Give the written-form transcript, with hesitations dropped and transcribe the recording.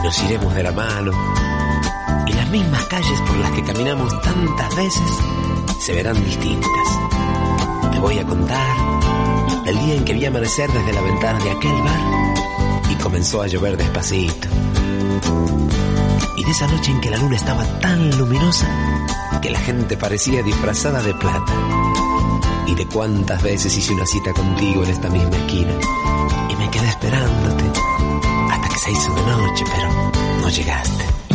nos iremos de la mano y las mismas calles por las que caminamos tantas veces se verán distintas. Te voy a contar el día en que vi amanecer desde la ventana de aquel bar y comenzó a llover despacito. Y de esa noche en que la luna estaba tan luminosa que la gente parecía disfrazada de plata. Y de cuántas veces hice una cita contigo en esta misma esquina y me quedé esperándote hasta que se hizo de noche, pero no llegaste.